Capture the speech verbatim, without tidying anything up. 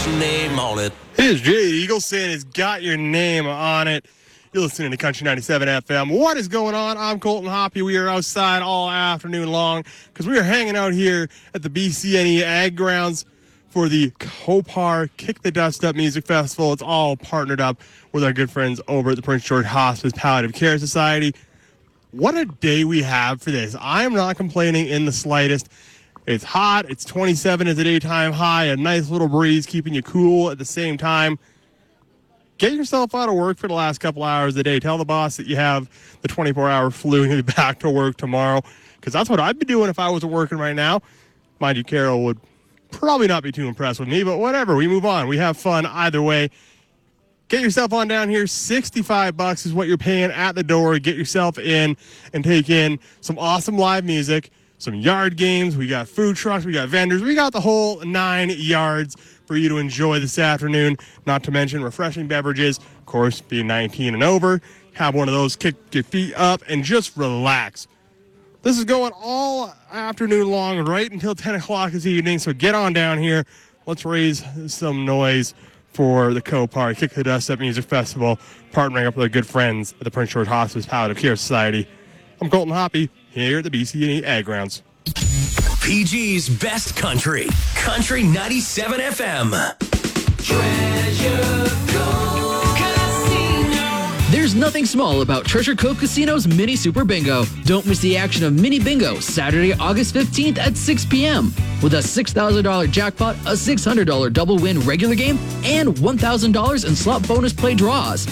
got your name on it. Here's Jay Eagle saying it's got your name on it. You're listening to Country ninety-seven F M. What is going on? I'm Colton Hoppy. We are outside all afternoon long because we are hanging out here at the B C N E Ag Grounds for the Copar Kick the Dust Up Music Festival. It's all partnered up with our good friends over at the Prince George Hospice Palliative Care Society. What a day we have for this. I am not complaining in the slightest. It's hot. It's twenty-seven as a daytime high. A nice little breeze keeping you cool at the same time. Get yourself out of work for the last couple hours of the day. Tell the boss that you have the twenty-four hour flu and you'll be back to work tomorrow, because that's what I'd be doing if I was working right now. Mind you, Carol would probably not be too impressed with me, but whatever. We move on. We have fun either way. Get yourself on down here. sixty-five bucks is what you're paying at the door. Get yourself in and take in some awesome live music, some yard games. We got food trucks. We got vendors. We got the whole nine yards for you to enjoy this afternoon, not to mention refreshing beverages. Of course, being nineteen and over, have one of those, kick your feet up, and just relax. This is going all afternoon long, right until ten o'clock this evening, so get on down here. Let's raise some noise for the Copar Kick the Dust Up Music Festival, partnering up with our good friends at the Prince George Hospice Palliative Care Society. I'm Colton Hoppy, here at the B C N E Ag Grounds. P G's Best Country. Country ninety-seven F M. Treasure Cove Casino. There's nothing small about Treasure Cove Casino's Mini Super Bingo. Don't miss the action of Mini Bingo, Saturday, August fifteenth at six p.m. with a six thousand dollars jackpot, a six hundred dollars double win regular game, and one thousand dollars in slot bonus play draws.